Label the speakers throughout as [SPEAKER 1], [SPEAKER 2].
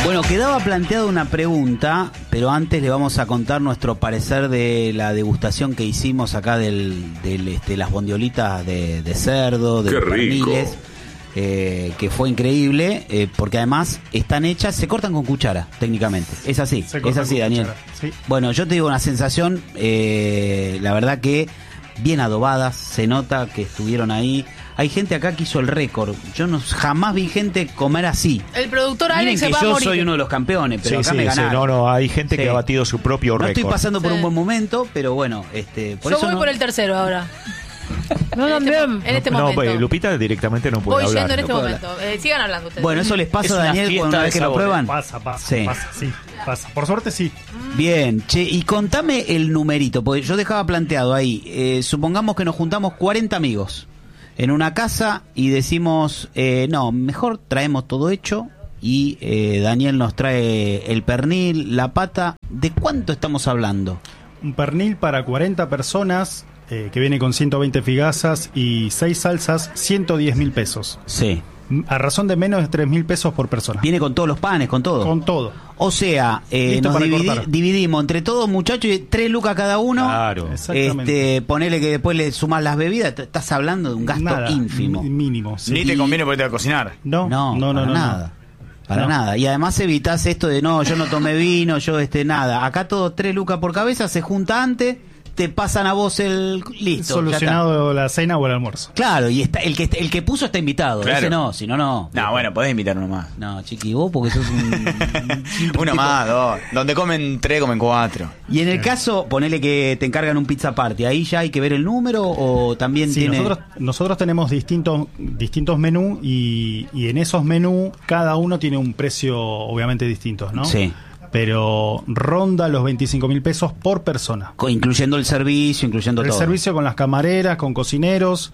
[SPEAKER 1] Bueno, quedaba planteada una pregunta, pero antes le vamos a contar nuestro parecer de la degustación que hicimos acá de las bondiolitas de cerdo, de perniles, que fue increíble, porque además están hechas, se cortan con cuchara, técnicamente. Es así, Daniel.
[SPEAKER 2] Sí.
[SPEAKER 1] Bueno, yo te digo una sensación, la verdad que bien adobadas, se nota que estuvieron ahí. Hay gente acá que hizo el récord. Yo jamás vi gente comer así.
[SPEAKER 3] El productor Alex se va a
[SPEAKER 1] Miren que
[SPEAKER 3] morir.
[SPEAKER 1] yo soy uno de los campeones, pero acá me ganaron.
[SPEAKER 4] No, hay gente que ha batido su propio récord.
[SPEAKER 1] No estoy pasando por
[SPEAKER 3] Sí.
[SPEAKER 1] un buen momento, pero bueno, por
[SPEAKER 3] Yo
[SPEAKER 1] eso
[SPEAKER 3] voy
[SPEAKER 1] no...
[SPEAKER 3] por el tercero ahora.
[SPEAKER 5] No, también.
[SPEAKER 3] En este momento.
[SPEAKER 4] Lupita directamente no puede
[SPEAKER 3] Voy
[SPEAKER 4] hablar.
[SPEAKER 3] yendo en este
[SPEAKER 4] No.
[SPEAKER 3] momento. Sigan hablando ustedes.
[SPEAKER 1] Bueno, eso les pasa a Daniel una vez que lo prueban.
[SPEAKER 2] Pasa.
[SPEAKER 1] Sí.
[SPEAKER 2] Pasa. Por suerte sí.
[SPEAKER 1] Bien, che, y contame el numerito, porque yo dejaba planteado ahí, supongamos que nos juntamos 40 amigos en una casa y decimos, no, mejor traemos todo hecho y Daniel nos trae el pernil, la pata. ¿De cuánto estamos hablando?
[SPEAKER 2] Un pernil para 40 personas, que viene con 120 figazas y 6 salsas, 110.000 pesos.
[SPEAKER 1] Sí.
[SPEAKER 2] A razón de menos de 3.000 pesos por persona.
[SPEAKER 1] Viene con todos los panes, con todo.
[SPEAKER 2] Con todo.
[SPEAKER 1] O sea,
[SPEAKER 2] Listo
[SPEAKER 1] nos
[SPEAKER 2] para cortar.
[SPEAKER 1] dividimos entre todos, muchachos, y 3 lucas cada uno.
[SPEAKER 4] Claro.
[SPEAKER 2] Exactamente.
[SPEAKER 1] Ponele que después le sumás las bebidas, estás hablando de un gasto
[SPEAKER 2] Nada,
[SPEAKER 1] ínfimo.
[SPEAKER 2] Mínimo. Sí.
[SPEAKER 6] Ni te conviene porque te va a cocinar.
[SPEAKER 2] No,
[SPEAKER 1] nada. Para
[SPEAKER 2] No.
[SPEAKER 1] nada. Y además evitás esto de no, yo no tomé vino, yo nada. Acá todo 3 lucas por cabeza, se junta antes, te pasan a vos el listo.
[SPEAKER 2] Solucionado la cena o el almuerzo.
[SPEAKER 1] Claro, y está el que puso está invitado.
[SPEAKER 6] Claro.
[SPEAKER 1] Ese no, si no, no.
[SPEAKER 6] No, bueno, podés invitar uno más.
[SPEAKER 1] No, chiqui, vos porque sos un
[SPEAKER 6] Uno más, dos. Donde comen 3, comen 4.
[SPEAKER 1] Y en el caso, ponele que te encargan un pizza party, ¿ahí ya hay que ver el número o también
[SPEAKER 2] Sí,
[SPEAKER 1] tiene...?
[SPEAKER 2] nosotros tenemos distintos menús y en esos menús cada uno tiene un precio obviamente distinto, ¿no?
[SPEAKER 1] Sí.
[SPEAKER 2] Pero ronda los 25.000 pesos por persona.
[SPEAKER 1] Incluyendo el servicio, incluyendo
[SPEAKER 2] El
[SPEAKER 1] todo.
[SPEAKER 2] servicio con las camareras, con cocineros,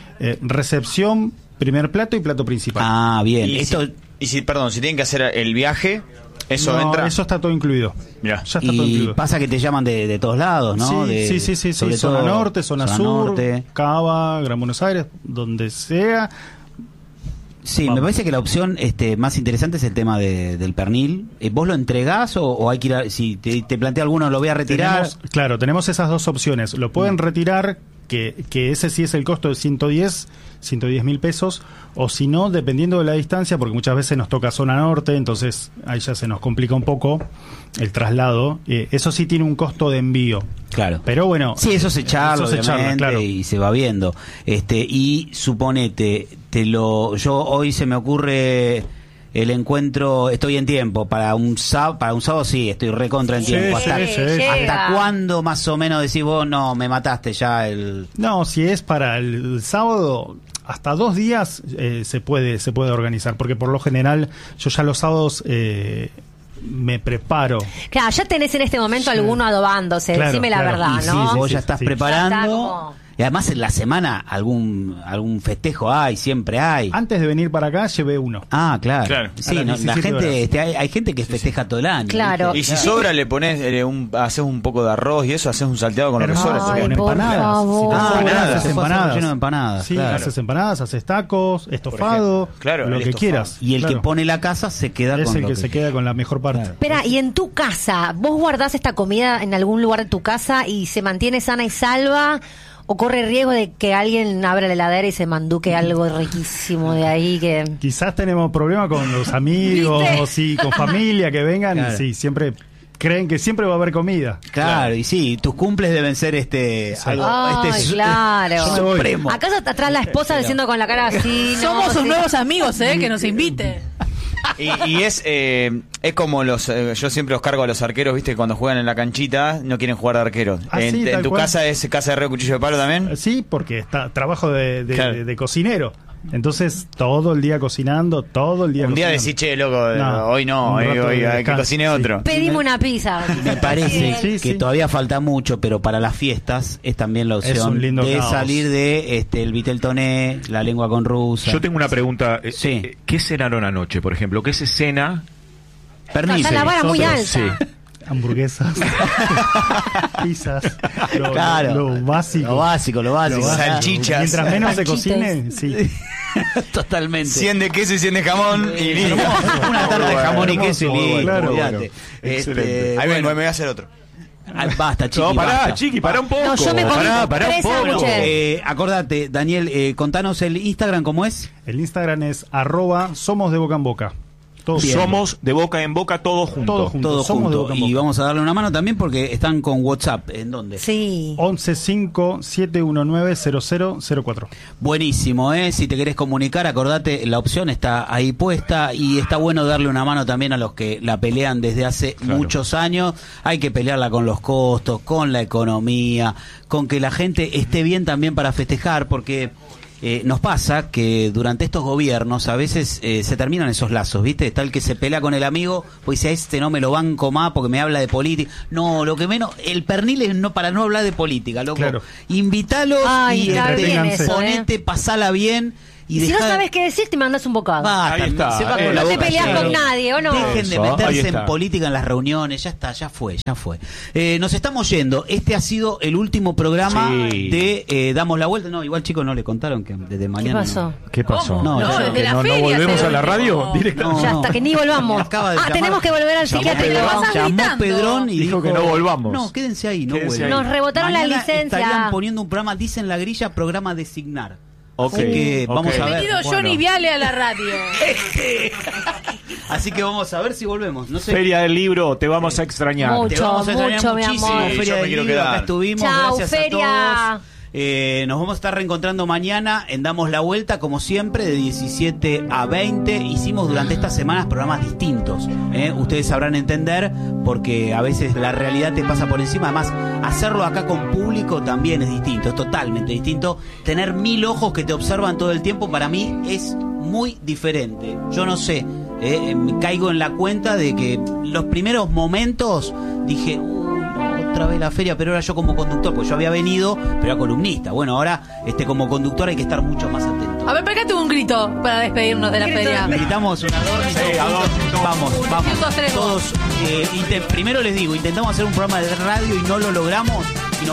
[SPEAKER 2] recepción, primer plato y plato principal.
[SPEAKER 1] Ah, bien.
[SPEAKER 6] Y si tienen que hacer el viaje, eso
[SPEAKER 2] No,
[SPEAKER 6] entra.
[SPEAKER 2] eso está todo incluido.
[SPEAKER 6] Mirá.
[SPEAKER 2] Ya está todo
[SPEAKER 1] Y
[SPEAKER 2] incluido.
[SPEAKER 1] pasa que te llaman de todos lados, ¿no?
[SPEAKER 2] Sí.
[SPEAKER 1] Sobre
[SPEAKER 2] Zona
[SPEAKER 1] todo,
[SPEAKER 2] norte, zona sur,
[SPEAKER 1] norte.
[SPEAKER 2] Cava, Gran Buenos Aires, donde sea.
[SPEAKER 1] Sí,
[SPEAKER 2] Vamos.
[SPEAKER 1] me parece que la opción más interesante es el tema del pernil. ¿Vos lo entregás o hay que ir a, si te plantea alguno lo voy a retirar?
[SPEAKER 2] Tenemos esas dos opciones. Lo pueden retirar, que ese sí es el costo de 110.000 pesos, o si no, dependiendo de la distancia, porque muchas veces nos toca zona norte, entonces ahí ya se nos complica un poco el traslado. Eso sí tiene un costo de envío.
[SPEAKER 1] Claro.
[SPEAKER 2] Pero bueno,
[SPEAKER 1] Sí, eso se charla,
[SPEAKER 2] eso se charla,
[SPEAKER 1] obviamente,
[SPEAKER 2] claro.
[SPEAKER 1] y se va viendo. Y suponete, yo hoy se me ocurre el encuentro, estoy en tiempo, para un sábado sí, estoy recontra en
[SPEAKER 2] Sí,
[SPEAKER 1] tiempo.
[SPEAKER 2] sí,
[SPEAKER 1] ¿Hasta
[SPEAKER 5] llega.
[SPEAKER 1] cuándo más o menos decís vos, no, me mataste ya
[SPEAKER 2] No, si es para el sábado, hasta 2 días se puede organizar, porque por lo general yo ya los sábados me preparo.
[SPEAKER 5] Claro, ya tenés en este momento alguno adobándose,
[SPEAKER 2] Claro,
[SPEAKER 5] decime la
[SPEAKER 2] claro.
[SPEAKER 5] verdad,
[SPEAKER 1] Y
[SPEAKER 5] ¿no?
[SPEAKER 1] sí, vos ya
[SPEAKER 2] Sí,
[SPEAKER 1] estás
[SPEAKER 2] sí.
[SPEAKER 1] preparando.
[SPEAKER 5] Ya está como-
[SPEAKER 1] Y además en la semana algún festejo hay, siempre hay.
[SPEAKER 2] Antes de venir para acá llevé uno.
[SPEAKER 1] Ah, claro.
[SPEAKER 6] Claro.
[SPEAKER 1] Sí,
[SPEAKER 2] A las
[SPEAKER 1] la
[SPEAKER 2] 17
[SPEAKER 1] gente,
[SPEAKER 2] horas.
[SPEAKER 1] hay gente que festeja todo el año.
[SPEAKER 5] Claro.
[SPEAKER 1] ¿viste?
[SPEAKER 6] Y si sobra, le pones haces un poco de arroz y eso, haces un salteado con lo que
[SPEAKER 2] Hermoso.
[SPEAKER 6] sobra.
[SPEAKER 5] Ay,
[SPEAKER 2] Con
[SPEAKER 5] por
[SPEAKER 2] empanadas.
[SPEAKER 5] favor.
[SPEAKER 2] Si te sobra,
[SPEAKER 6] empanadas.
[SPEAKER 2] haces
[SPEAKER 1] Se puede hacer
[SPEAKER 2] empanadas.
[SPEAKER 1] lleno de empanadas,
[SPEAKER 2] Sí,
[SPEAKER 1] claro.
[SPEAKER 2] haces empanadas, haces tacos, estofado,
[SPEAKER 6] Claro,
[SPEAKER 2] lo
[SPEAKER 6] el
[SPEAKER 2] que
[SPEAKER 6] estofado.
[SPEAKER 2] quieras.
[SPEAKER 1] Y el
[SPEAKER 2] Claro.
[SPEAKER 1] que pone la casa se queda
[SPEAKER 2] es
[SPEAKER 1] con
[SPEAKER 2] el
[SPEAKER 1] lo
[SPEAKER 2] que se queda con la mejor parte.
[SPEAKER 1] Claro.
[SPEAKER 5] Espera, y en tu casa, ¿vos guardás esta comida en algún lugar de tu casa y se mantiene sana y salva? ¿O corre riesgo de que alguien abra la heladera y se manduque algo riquísimo de ahí que...
[SPEAKER 2] Quizás tenemos problemas con los amigos,
[SPEAKER 5] ¿Viste?
[SPEAKER 2] o sí, con familia que vengan,
[SPEAKER 1] Claro.
[SPEAKER 2] sí, siempre creen que siempre va a haber comida.
[SPEAKER 1] Claro, y sí, tus cumples deben ser algo
[SPEAKER 5] Ay, claro.
[SPEAKER 1] supremo.
[SPEAKER 5] Acá está atrás la esposa diciendo con la cara así... no,
[SPEAKER 3] Somos sus
[SPEAKER 5] sí.
[SPEAKER 3] nuevos amigos, que nos invite.
[SPEAKER 6] Y es como yo siempre los cargo a los arqueros, viste, cuando juegan en la canchita, no quieren jugar de arquero.
[SPEAKER 2] Ah,
[SPEAKER 6] en
[SPEAKER 2] sí,
[SPEAKER 6] en
[SPEAKER 2] tal
[SPEAKER 6] tu
[SPEAKER 2] cual.
[SPEAKER 6] casa es casa de reo, cuchillo de palo también.
[SPEAKER 2] Sí, porque trabajo
[SPEAKER 6] Claro.
[SPEAKER 2] de cocinero. Entonces, todo el día cocinando, todo el día
[SPEAKER 6] Un día
[SPEAKER 2] cocinando.
[SPEAKER 6] decís, che, loco,
[SPEAKER 2] No,
[SPEAKER 6] hoy no,
[SPEAKER 2] un rato
[SPEAKER 6] hoy
[SPEAKER 2] de
[SPEAKER 6] hay que
[SPEAKER 2] descanso,
[SPEAKER 6] cocine
[SPEAKER 2] sí.
[SPEAKER 6] otro.
[SPEAKER 5] Pedimos una pizza.
[SPEAKER 1] Me parece
[SPEAKER 2] Sí,
[SPEAKER 1] que
[SPEAKER 2] sí.
[SPEAKER 1] todavía falta mucho, pero para las fiestas es también la
[SPEAKER 2] Es
[SPEAKER 1] opción
[SPEAKER 2] un lindo
[SPEAKER 1] de
[SPEAKER 2] caos.
[SPEAKER 1] salir de el vitel toné, la lengua con rusa.
[SPEAKER 4] Yo tengo una pregunta.
[SPEAKER 1] Sí.
[SPEAKER 4] ¿Qué cenaron anoche, por ejemplo? ¿Qué se cena?
[SPEAKER 1] Pernil.
[SPEAKER 5] Está la vara muy alta.
[SPEAKER 4] Sí.
[SPEAKER 2] Hamburguesas, pizzas,
[SPEAKER 1] Claro.
[SPEAKER 2] lo básico.
[SPEAKER 1] Lo básico.
[SPEAKER 6] Salchichas.
[SPEAKER 2] Mientras menos se
[SPEAKER 5] Panchitos.
[SPEAKER 2] cocine, sí.
[SPEAKER 1] Totalmente.
[SPEAKER 6] 100 de queso y 100 de jamón. Y listo.
[SPEAKER 1] Una tarde de jamón y queso y listo,
[SPEAKER 2] claro,
[SPEAKER 1] olvídate.
[SPEAKER 4] Excelente.
[SPEAKER 6] Ahí vengo, me voy a hacer otro.
[SPEAKER 1] Basta, Chiqui,
[SPEAKER 4] No, pará,
[SPEAKER 1] basta.
[SPEAKER 4] Chiqui, pará un poco.
[SPEAKER 5] No, yo me comí
[SPEAKER 4] Pará un
[SPEAKER 5] 3
[SPEAKER 4] poco.
[SPEAKER 5] sándwiches.
[SPEAKER 1] Acordate, Daniel, contanos el Instagram, ¿cómo es?
[SPEAKER 2] El Instagram es @somos de boca en boca. Todo bien.
[SPEAKER 4] Somos de boca en boca todos juntos.
[SPEAKER 2] Todos juntos.
[SPEAKER 1] Todos
[SPEAKER 2] Somos de
[SPEAKER 1] juntos.
[SPEAKER 2] boca en
[SPEAKER 1] Y
[SPEAKER 2] boca.
[SPEAKER 1] vamos a darle una mano también porque están con WhatsApp. ¿En dónde?
[SPEAKER 5] Sí.
[SPEAKER 2] 1157190004.
[SPEAKER 1] Buenísimo, ¿eh? Si te querés comunicar, acordate, la opción está ahí puesta y está bueno darle una mano también a los que la pelean desde hace muchos años. Hay que pelearla con los costos, con la economía, con que la gente esté bien también para festejar, porque nos pasa que durante estos gobiernos a veces se terminan esos lazos, ¿viste? Está el que se pelea con el amigo, pues dice, a este no me lo banco más porque me habla de política. No, lo que menos, el pernil es no para no hablar de política, loco.
[SPEAKER 2] Claro.
[SPEAKER 1] Invítalos
[SPEAKER 5] Ay,
[SPEAKER 1] y
[SPEAKER 5] está bien eso,
[SPEAKER 1] ponete, pasala bien. Y
[SPEAKER 5] Si no
[SPEAKER 1] dejá-
[SPEAKER 5] sabes qué decir, te mandas un bocado.
[SPEAKER 1] Basta,
[SPEAKER 4] Ahí está,
[SPEAKER 1] se va con
[SPEAKER 4] no
[SPEAKER 1] la
[SPEAKER 5] No te
[SPEAKER 1] boca
[SPEAKER 5] peleas
[SPEAKER 1] llena.
[SPEAKER 5] con nadie, ¿o no?
[SPEAKER 1] Dejen de
[SPEAKER 4] Eso, ahí
[SPEAKER 1] meterse en
[SPEAKER 4] está.
[SPEAKER 1] política en las reuniones, ya está, ya fue. Nos estamos yendo. Este ha sido el último programa
[SPEAKER 4] Sí.
[SPEAKER 1] de Damos la Vuelta. No, igual chicos no le contaron que desde
[SPEAKER 5] ¿Qué
[SPEAKER 1] mañana.
[SPEAKER 5] pasó?
[SPEAKER 4] ¿Qué pasó?
[SPEAKER 3] ¿Cómo?
[SPEAKER 1] No,
[SPEAKER 3] No,
[SPEAKER 1] ya
[SPEAKER 3] desde
[SPEAKER 1] no.
[SPEAKER 3] la
[SPEAKER 4] ¿No
[SPEAKER 3] feria.
[SPEAKER 4] volvemos
[SPEAKER 3] se
[SPEAKER 4] a la
[SPEAKER 3] lo
[SPEAKER 4] radio?
[SPEAKER 3] último.
[SPEAKER 4] Directamente.
[SPEAKER 5] Ya hasta que ni volvamos.
[SPEAKER 1] Acaba de llamar.
[SPEAKER 5] Tenemos que volver al
[SPEAKER 1] Llamó
[SPEAKER 5] psiquiátrico.
[SPEAKER 1] Pedrón,
[SPEAKER 3] Vas
[SPEAKER 1] llamó
[SPEAKER 3] gritando.
[SPEAKER 1] Pedrón y
[SPEAKER 4] Dijo que no volvamos.
[SPEAKER 1] No, quédense ahí, no
[SPEAKER 4] Quédense
[SPEAKER 1] vuelvan.
[SPEAKER 4] ahí.
[SPEAKER 5] Nos rebotaron la
[SPEAKER 1] Mañana
[SPEAKER 5] licencia.
[SPEAKER 1] Estarían poniendo un programa, dicen la grilla, programa designar.
[SPEAKER 4] Ok,
[SPEAKER 1] Así que
[SPEAKER 4] ok.
[SPEAKER 1] vamos a ver.
[SPEAKER 3] Bienvenido
[SPEAKER 4] Bueno.
[SPEAKER 3] Johnny Viale a la radio.
[SPEAKER 1] Así que vamos a ver si volvemos. No sé.
[SPEAKER 4] Feria del Libro, te vamos a extrañar.
[SPEAKER 5] Mucho.
[SPEAKER 1] Te vamos a extrañar
[SPEAKER 5] mucho, mi
[SPEAKER 1] muchísimo.
[SPEAKER 5] amor.
[SPEAKER 6] Sí,
[SPEAKER 1] Feria
[SPEAKER 6] yo me
[SPEAKER 1] del
[SPEAKER 6] quiero
[SPEAKER 1] Libro,
[SPEAKER 6] quedar.
[SPEAKER 1] acá estuvimos.
[SPEAKER 5] Chau,
[SPEAKER 1] Gracias
[SPEAKER 5] feria.
[SPEAKER 1] a todos. Nos vamos a estar reencontrando mañana en Damos la Vuelta, como siempre, de 17 a 20. Hicimos durante estas semanas programas distintos. Ustedes sabrán entender, porque a veces la realidad te pasa por encima. Además, hacerlo acá con público también es distinto, es totalmente distinto. Tener 1000 ojos que te observan todo el tiempo, para mí es muy diferente. Yo no sé, me caigo en la cuenta de que los primeros momentos dije, otra vez la feria, pero ahora yo como conductor, pues yo había venido, pero era columnista. Bueno, ahora como conductor hay que estar mucho más atento.
[SPEAKER 3] A ver, pegate un grito para despedirnos de la feria.
[SPEAKER 1] Gritamos un adorno y
[SPEAKER 4] Sí,
[SPEAKER 1] todos
[SPEAKER 4] adorno,
[SPEAKER 1] juntos. Vamos.
[SPEAKER 3] 1, 2, 3,
[SPEAKER 1] Todos, primero les digo, intentamos hacer un programa de radio y no lo logramos.